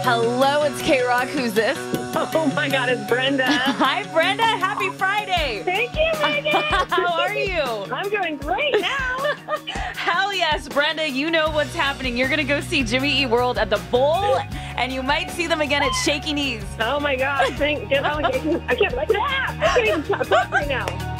Hello, it's K-Rock. Who's this? Oh my God, it's Brenda. Hi, Brenda. Happy Friday. Thank you, Megan. How are you? I'm doing great now. Hell yes, Brenda. You know what's happening. You're going to go see Jimmy Eat World at the Bowl, and you might see them again at Shaky Knees. Oh my God, I can't even talk right now.